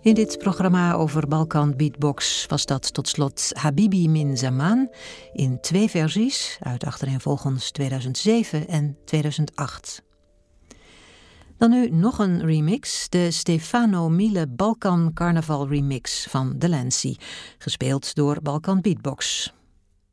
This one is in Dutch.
In dit programma over Balkan Beatbox was dat tot slot Habibi Min Zaman in 2 versies uit achtereenvolgens 2007 en 2008. Dan nu nog een remix, de Stefano Miele Balkan Carnaval remix van Delancey, gespeeld door Balkan Beatbox.